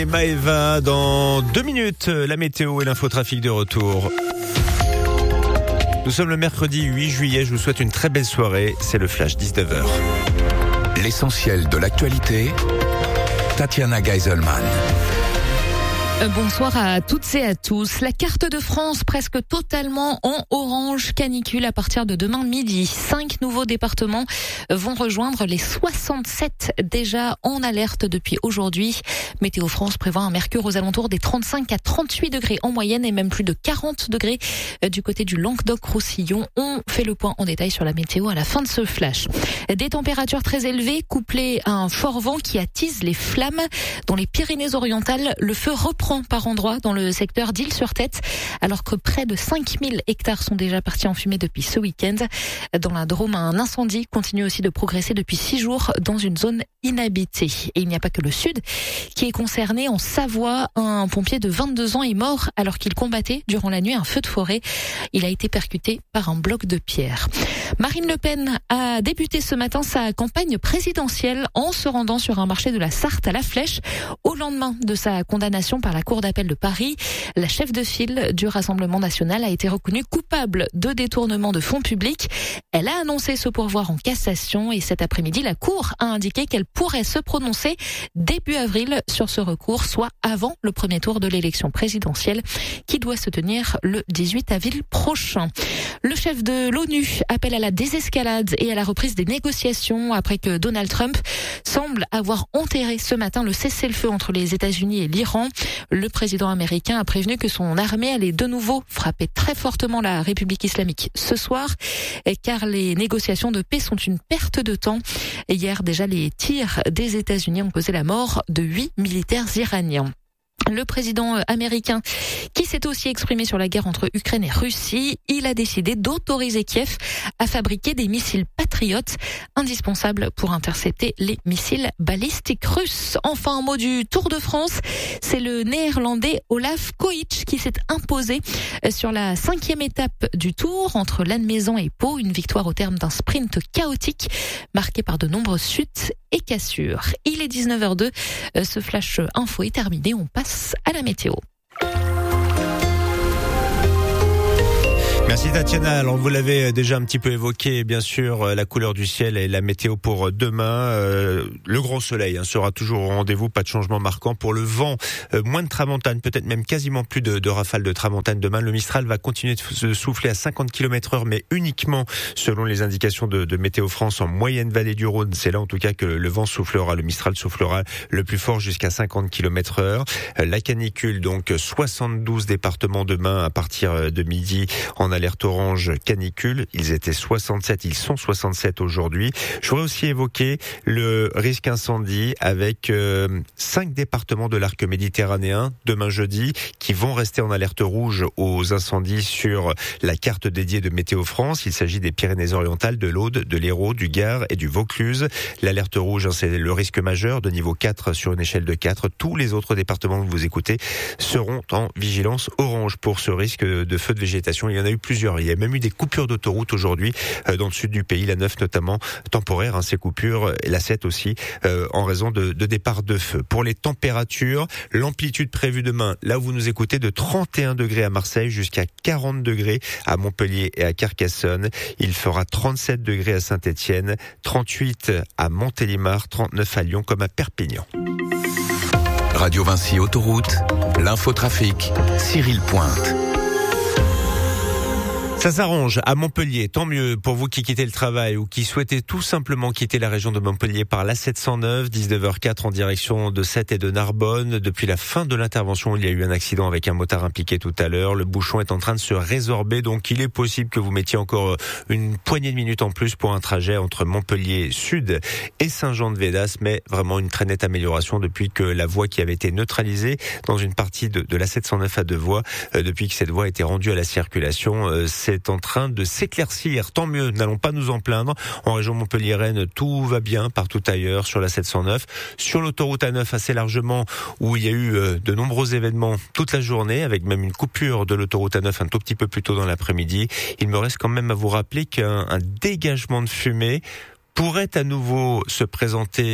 Et Maëva, dans 2 minutes, la météo et l'infotrafic de retour. Nous sommes le mercredi 8 juillet, je vous souhaite une très belle soirée, c'est le Flash 19h. L'essentiel de l'actualité, Tatiana Geiselman. Bonsoir à toutes et à tous. La carte de France presque totalement en orange canicule à partir de demain midi. 5 nouveaux départements vont rejoindre les 67 déjà en alerte depuis aujourd'hui. Météo France prévoit un mercure aux alentours des 35 à 38 degrés en moyenne et même plus de 40 degrés du côté du Languedoc-Roussillon. On fait le point en détail sur la météo à la fin de ce flash. Des températures très élevées couplées à un fort vent qui attise les flammes. Dans les Pyrénées-Orientales, le feu reprend par endroits dans le secteur d'Isle-sur-Tête, alors que près de 5000 hectares sont déjà partis en fumée depuis ce week-end. Dans la Drôme, un incendie continue aussi de progresser depuis 6 jours dans une zone inhabitée. Et il n'y a pas que le sud qui est concerné. En Savoie, un pompier de 22 ans est mort alors qu'il combattait durant la nuit un feu de forêt. Il a été percuté par un bloc de pierre. Marine Le Pen a débuté ce matin sa campagne présidentielle en se rendant sur un marché de la Sarthe à La Flèche au lendemain de sa condamnation par la Cour d'appel de Paris. La chef de file du Rassemblement national a été reconnue coupable de détournement de fonds publics. Elle a annoncé ce pourvoi en cassation et cet après-midi, la Cour a indiqué qu'elle pourrait se prononcer début avril sur ce recours, soit avant le premier tour de l'élection présidentielle qui doit se tenir le 18 avril prochain. Le chef de l'ONU appelle à la désescalade et à la reprise des négociations après que Donald Trump semble avoir enterré ce matin le cessez-le-feu entre les États-Unis et l'Iran. Le président américain a prévenu que son armée allait de nouveau frapper très fortement la République islamique ce soir, car les négociations de paix sont une perte de temps. Hier, déjà, les tirs des États-Unis ont causé la mort de 8 militaires iraniens. Le président américain, qui s'est aussi exprimé sur la guerre entre Ukraine et Russie, il a décidé d'autoriser Kiev à fabriquer des missiles patriotes indispensables pour intercepter les missiles balistiques russes. Enfin, un mot du Tour de France, c'est le néerlandais Olaf Koić qui s'est imposé sur la 5e étape du Tour entre Lannemezan et Pau, une victoire au terme d'un sprint chaotique marqué par de nombreuses chutes et cassures. Il est 19h02, ce flash info est terminé, on passe à la météo. Merci Tatiana. Alors vous l'avez déjà un petit peu évoqué, bien sûr, la couleur du ciel et la météo pour demain. Le grand soleil sera toujours au rendez-vous, pas de changement marquant. Pour le vent, moins de tramontane, peut-être même quasiment plus de rafales de tramontane demain. Le Mistral va continuer de souffler à 50 km/h, mais uniquement selon les indications de Météo France en moyenne vallée du Rhône. C'est là en tout cas que le vent soufflera, le Mistral soufflera le plus fort jusqu'à 50 km/h. La canicule, donc 72 départements demain à partir de midi en alerte orange canicule. Ils étaient 67, ils sont 67 aujourd'hui. Je voudrais aussi évoquer le risque incendie avec 5 départements de l'arc méditerranéen demain jeudi qui vont rester en alerte rouge aux incendies sur la carte dédiée de Météo France. Il s'agit des Pyrénées-Orientales, de l'Aude, de l'Hérault, du Gard et du Vaucluse. L'alerte rouge, c'est le risque majeur de niveau 4 sur une échelle de 4. Tous les autres départements que vous écoutez seront en vigilance orange pour ce risque de feu de végétation. Il y en a eu plusieurs. Il y a même eu des coupures d'autoroute aujourd'hui dans le sud du pays, la 9 notamment, temporaire, ces coupures, la 7 aussi, en raison de départ de feu. Pour les températures, l'amplitude prévue demain, là où vous nous écoutez, de 31 degrés à Marseille jusqu'à 40 degrés à Montpellier et à Carcassonne. Il fera 37 degrés à Saint-Étienne, 38 à Montélimar, 39 à Lyon comme à Perpignan. Radio Vinci Autoroute, l'infotrafic, Cyril Pointe. Ça s'arrange à Montpellier, tant mieux pour vous qui quittez le travail ou qui souhaitez tout simplement quitter la région de Montpellier par la 709, 19h04 en direction de Sète et de Narbonne. Depuis la fin de l'intervention, il y a eu un accident avec un motard impliqué tout à l'heure. Le bouchon est en train de se résorber, donc il est possible que vous mettiez encore une poignée de minutes en plus pour un trajet entre Montpellier Sud et Saint-Jean-de-Védas, mais vraiment une très nette amélioration depuis que la voie qui avait été neutralisée dans une partie de la 709 à 2 voies, depuis que cette voie a été rendue à la circulation, c'est en train de s'éclaircir. Tant mieux, n'allons pas nous en plaindre. En région montpelliéraine, tout va bien partout ailleurs sur la 709. Sur l'autoroute A9 assez largement, où il y a eu de nombreux événements toute la journée, avec même une coupure de l'autoroute A9 un tout petit peu plus tôt dans l'après-midi. Il me reste quand même à vous rappeler qu'un dégagement de fumée pourrait à nouveau se présenter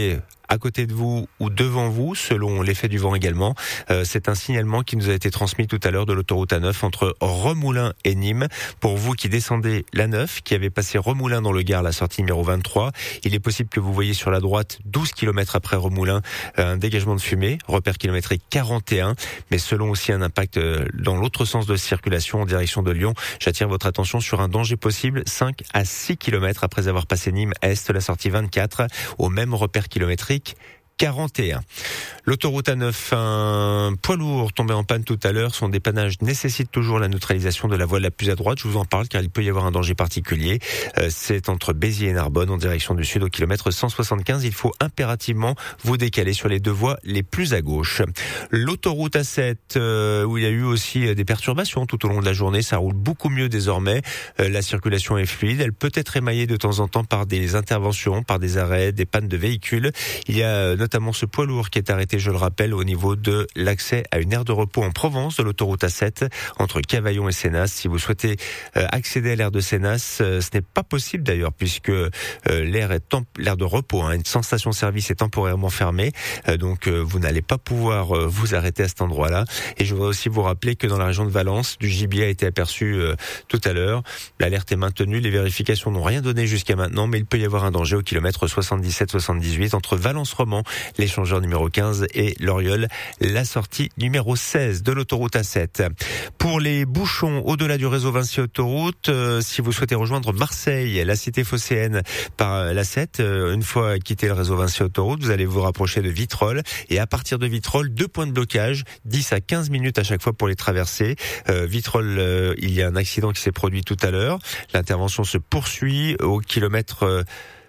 à côté de vous ou devant vous, selon l'effet du vent également. C'est un signalement qui nous a été transmis tout à l'heure de l'autoroute A9 entre Remoulins et Nîmes. Pour vous qui descendez l'A9, qui avait passé Remoulins dans le Gard, la sortie numéro 23, il est possible que vous voyez sur la droite, 12 km après Remoulins, un dégagement de fumée, repère kilométrique 41, mais selon aussi un impact dans l'autre sens de circulation en direction de Lyon. J'attire votre attention sur un danger possible, 5 à 6 km après avoir passé Nîmes Est, la sortie 24, au même repère kilométrique 41. L'autoroute A9, un poids lourd tombé en panne tout à l'heure. Son dépannage nécessite toujours la neutralisation de la voie la plus à droite. Je vous en parle car il peut y avoir un danger particulier. C'est entre Béziers et Narbonne en direction du sud au kilomètre 175. Il faut impérativement vous décaler sur les deux voies les plus à gauche. L'autoroute A7 où il y a eu aussi des perturbations tout au long de la journée. Ça roule beaucoup mieux désormais. La circulation est fluide. Elle peut être émaillée de temps en temps par des interventions, par des arrêts, des pannes de véhicules. Il y a notamment ce poids lourd qui est arrêté, je le rappelle, au niveau de l'accès à une aire de repos en Provence de l'autoroute A7 entre Cavaillon et Sénas. Si vous souhaitez accéder à l'aire de Sénas, ce n'est pas possible d'ailleurs puisque l'aire de repos, une station-service est temporairement fermée, donc vous n'allez pas pouvoir vous arrêter à cet endroit-là. Et je voudrais aussi vous rappeler que dans la région de Valence, du gibier a été aperçu tout à l'heure. L'alerte est maintenue, les vérifications n'ont rien donné jusqu'à maintenant, mais il peut y avoir un danger au kilomètre 77-78 entre Valence-Roman, l'échangeur numéro 15 et Loriol, la sortie numéro 16 de l'autoroute A7. Pour les bouchons au-delà du réseau Vinci Autoroute, si vous souhaitez rejoindre Marseille, la cité phocéenne par l'A7, une fois quitté le réseau Vinci Autoroute, vous allez vous rapprocher de Vitrolles et à partir de Vitrolles, 2 points de blocage, 10 à 15 minutes à chaque fois pour les traverser. Vitrolles, il y a un accident qui s'est produit tout à l'heure. L'intervention se poursuit au kilomètre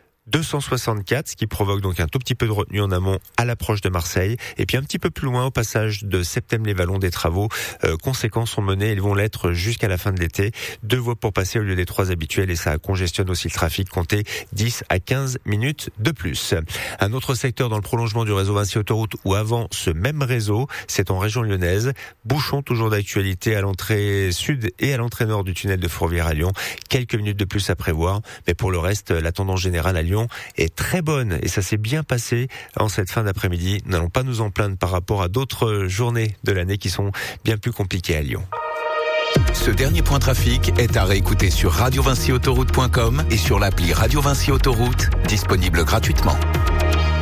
264, ce qui provoque donc un tout petit peu de retenue en amont à l'approche de Marseille. Et puis un petit peu plus loin, au passage de Septem-les-Vallons, des travaux conséquents sont menés. Ils vont l'être jusqu'à la fin de l'été. 2 voies pour passer au lieu des 3 habituelles et ça congestionne aussi le trafic. Comptez 10 à 15 minutes de plus. Un autre secteur dans le prolongement du réseau Vinci Autoroute ou avant ce même réseau, c'est en région lyonnaise. Bouchon toujours d'actualité à l'entrée sud et à l'entrée nord du tunnel de Fourvière à Lyon. Quelques minutes de plus à prévoir. Mais pour le reste, la tendance générale à Lyon est très bonne et ça s'est bien passé en cette fin d'après-midi. Nous n'allons pas nous en plaindre par rapport à d'autres journées de l'année qui sont bien plus compliquées à Lyon. Ce dernier point trafic est à réécouter sur radiovinciautoroute.com et sur l'appli Radio Vinci Autoroute, disponible gratuitement.